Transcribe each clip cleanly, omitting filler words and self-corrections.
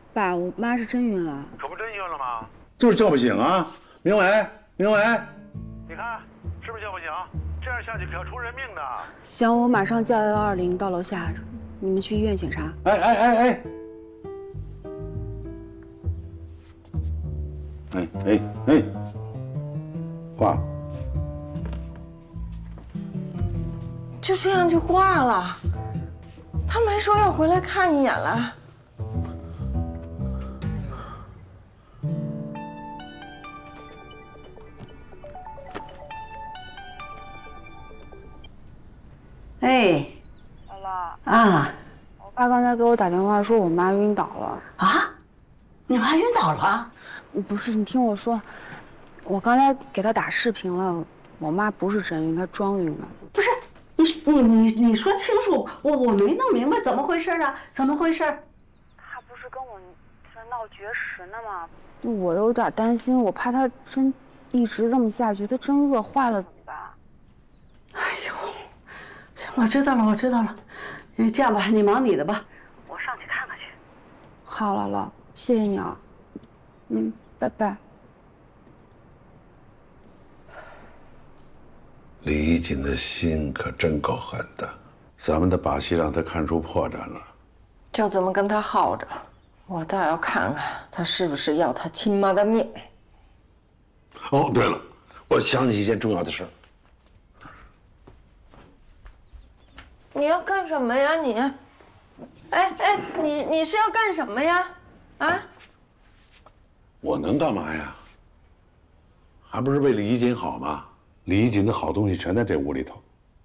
爸，我妈是真晕了。 可不真晕了吗？ 就是叫不醒啊！明伟，明伟， 你看是不是叫不醒？这样下去可要出人命的。 行，我马上叫120到楼下，你们去医院检查。 哎，挂了。 就这样就挂了，他没说要回来看一眼了。 哎， 姥姥啊， 我爸刚才给我打电话说我妈晕倒了。 啊，你妈晕倒了？ 不是，你听我说，我刚才给他打视频了，我妈不是真晕，她装晕了。 不是，你说清楚，我没弄明白怎么回事啊？怎么回事？ 她不是跟我在闹绝食呢吗？我有点担心，我怕她真一直这么下去，她真饿坏了怎么办？ 哎呦，行，我知道了。这样吧，你忙你的吧，我上去看看去。 好，姥姥，谢谢你啊。拜拜。 李一锦的心可真够狠的，咱们的把戏让他看出破绽了。 就这么跟他耗着，我倒要看看他是不是要他亲妈的命。 哦，对了，我想起一件重要的事儿。 你要干什么呀你？你是要干什么呀？啊？ 我能干嘛呀？还不是为李一锦好吗？李一锦的好东西全在这屋里头。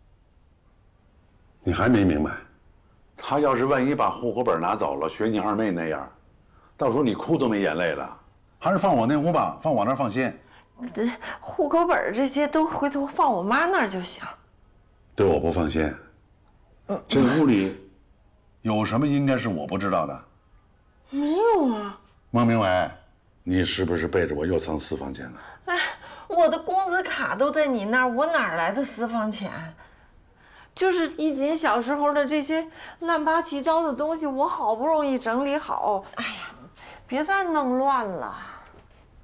你还没明白？他要是万一把户口本拿走了，学你二妹那样，到时候你哭都没眼泪了。还是放我那屋吧，放我那儿放心。 户口本这些都回头放我妈那儿就行。 对我不放心。这屋里有什么应该是我不知道的？ 没有啊。 孟明伟，你是不是背着我又藏私房钱了？ 哎，我的工资卡都在你那儿，我哪来的私房钱？就是一锦小时候的这些乱八七糟的东西，我好不容易整理好。哎呀，别再弄乱了。